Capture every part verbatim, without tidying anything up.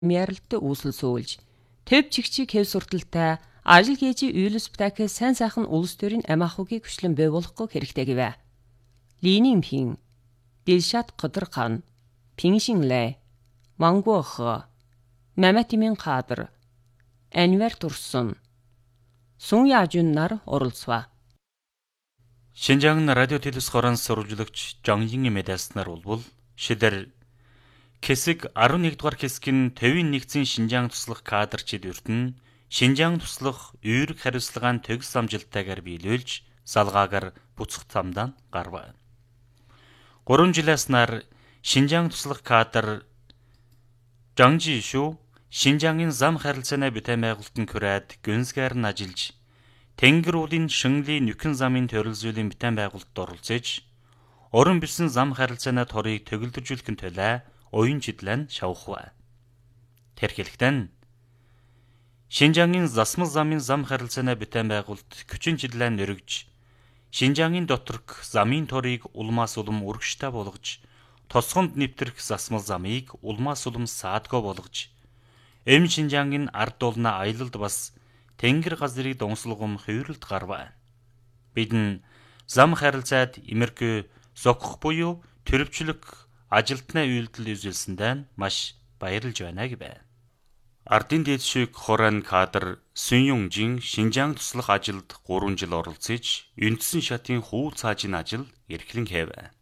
Мярлалтай үүсэл сүүлж, төв чигчиг хэв сурталтай ажил гэжи үйлс птакэ сайн сайхан улс төрийн амаахугийг хүчлэн бий болохгүй хэрэгтэй гэвэ. Линийн пин, Дилшат Қыдырхан, Пиншинлэ, Мангуохо, Маматимин Қадыр, Анвар Турsun, Сун Яажун нар оролцва. Шинжаан радио телевиз хорон сурвалжлагч Жонгийн медалснаар улбул шидэр Хэсэг арван нэгдүгээр хэсгийн төвийн нэгдсэн Шинжаан туслах кадрчид өртөн Шинжаан туслах үүрэг хариуцлагаан төгс амжилттайгаар биелүүлж салгаагаар буцах замдаа гарва. гурван жилээс нар Шинжаан туслах кадр Жонжи шүү Шинжаангийн зам харилцааны бүтээн байгуулалтын хүрээд гүнзгийр нь ажиллаж Тэнгэр уулын Шөнлийн нөхөн замын төрөлзөөлийн бүтээн байгуулалтад оролцож уран бисэн зам харилцааны торыг төгөлдөжүүлэхин төлөө оюун чидлэн шавхва. Тэрхэлхтэн Шинжаангийн засмал замын зам харилцааны бүтээн байгуулалт хүчин чидлэн өргөж Шинжаангийн доторх замын торыг улмаас улам үргэжтэй болгож тосгонд нэвтрэх засмал замыг улмаас улам саадгүй болгож Эм Шинжаангийн ард дуулна аялалд бас тэнгэр газрыг донслогом хувирлд гарва. Бидэн зам харилцаад имергүй зогхох буюу төрөвчлөх ажилтны үйлдэл үзүүлсэндээ маш баярлж байна гэвэ. Ардын дээд шиг хорон кадр Сүнюнжин Шинжаан туслах ажилд гурван жил оролцож, үндсэн шатын хүү цаажин ажил эрхлэн хэвэ.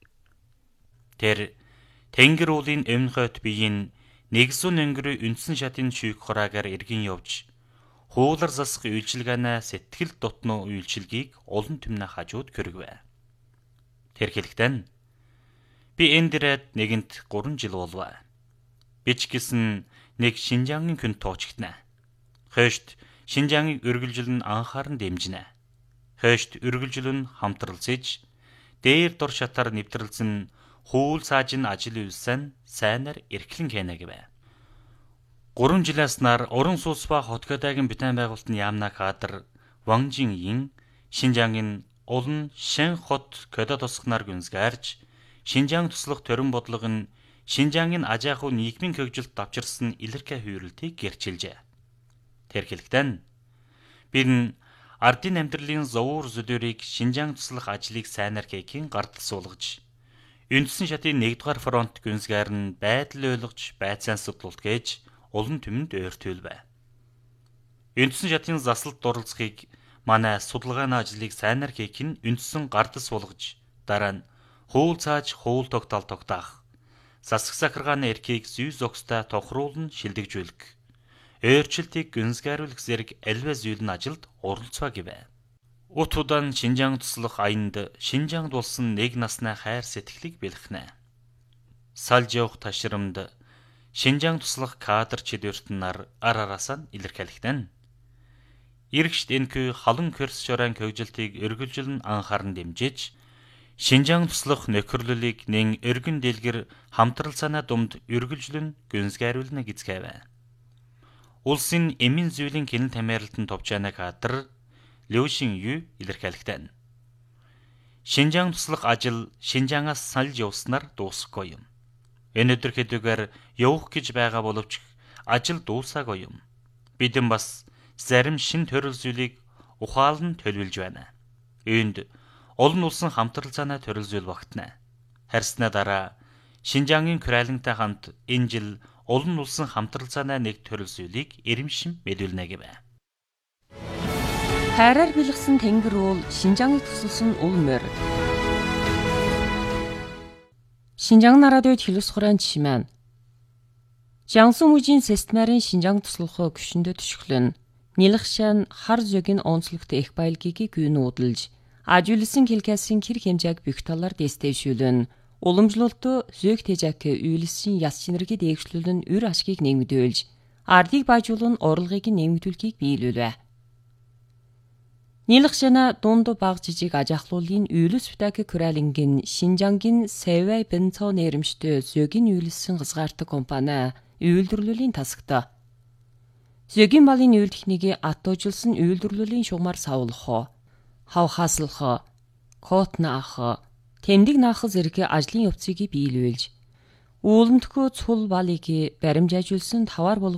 Тэр Тэнгэр уулын өмнөхөт биеийн нэгсэн өнгөрөө үндсэн шатын шүүх хораагаар эргэн явж, хуулар засах үйлчилгаанаа сэтгэл дотно үйлчилгийг олон түмнэ хажууд көргвэ. Тэр хэлэхдээ би эндрэд нэгэнт гурван жил болва. Бич гэсэн нэг Шинжаангийн хүн тоочгтнэ. Хойшт Шинжаангийг өргөлжил нь анхааран дэмжинэ. Хойшт өргөлжил нь хамтралцэж, дээр дор шатаар нэвтрэлсэн хууль цаажин ажил үйлсэн сайнаар эрхлэн хийнэ гэвэ. гурван жилээс нар уран сууц ба хотгодагийн бүтээн байгуулалтын яамна кадр Ванжингийн Шинжаангийн олон шин хот кода тосгоноор гүнзгаарж Шинжаан туслах төрөн бодлого нь Шинжаангийн ажаахуй нийгмийн хөгжилд давчирсан илэрхий хувирлтыг гэрчилжээ. Тэр хэлэхдээ бид ардын амьдралын зовуур зүдэрийг Шинжаан туслах ажлыг сайнаар хийхин гардал суулгаж, үндсэн шатын нэгдүгээр фронт гүнзгийр нь байдал ойлгож байцаан судлалт гэж олон түмэнд ойртуулбэ. Үндсэн шатын засалд оролцохыг манай судалгааны ажлыг сайнаар хийхин үндсэн гардал суулгаж, дараа нь хууль цааж хууль тогтоол тогтоох, засаг сахаргааны эрхийг зүй зохистой тохируулн шилдэгжүүлэх, өөрчлөлтийг гүнзгийруулах зэрэг альва зүйлн ажилд оролцоо гэвэ. Ут удаан Шинжаан туслах аянд Шинжаанд болсон нэг насны хайр сэтгэлийг бэлхнэ. Салж явах ташрамд Шинжаан туслах кадр чидвэртнаар ар араасаа илэрхийлэгдэн. Иргэшт энхүү халан хөрс шорон хөгжилтийг өргөлжил нь анхааран дэмжиж, Шинжаан туслах нөхөрлөлийг нэн өргөн дэлгэр хамтралцаана думд өргөлжлөн гүнзгийруулна гизгэвэ. Улсын эмийн зүйлийн гинэл тамиралтын товчаана кадр Лёшин Ю илэрхийлэгдэн. Шинжаан туслах ажил Шинжаангаас салж явснаар дуусахгүй юм. Энэ өдөр хэдүүгээр явах гэж байгаа боловч ажил дуусаагүй юм. Бидэн бас зарим шин төрөл зүйлийг ухаалн төлөвлөж байна. Үүнд олон улсын хамтралцаана төрөл зүйл багтана. Харснаа дараа Шинжаангийн Кралинтай хамт энэ жил олон улсын хамтралцаана нэг төрөл зүйлийг эрэмшин мэдүүлнэ гэвэ. Хайраар бэлгсэн тэнгэр уул Шинжааныг тусалсан уул морь. Шинжаан радио телевиз хорон чимэн. Жансын үжийн системарын Шинжаан туслахыг гүшөндө төшөглөн. Нилхшан хар зөгийн онцлогт их баялгийг гүйн уудалж, ажуулсан хэлкэсийн хэр хэмжээг бүх талаар дэстэйшүүлэн, уламжлалт зөг тэжак үйлсэн яс чинэргийг дээгшлүүлэн үр ашгийг нэмэгдүүлж, ардыг баажуулан орлогыг нэмэгдүүлэхийг биелүүлвэ. Нилхшана дунд баг жижиг ажаахлуулын үйлс битак Кралингийн Шинжаангийн Сэвэй Бенцо нэрэмжтэй зөгийн үйлсэн газгаартаг компани үйлдвэрлэлийн тасагта. Зөгийн малын үйл техникийг атуужилсан үйлдвэрлэлийн шугамар савлах, хавхаслах, кот наах, тэмдэг наах зэрэг ажлын явцыг биелүүлж, Ууламтгөө цул балиги баримжаажуулсан тавар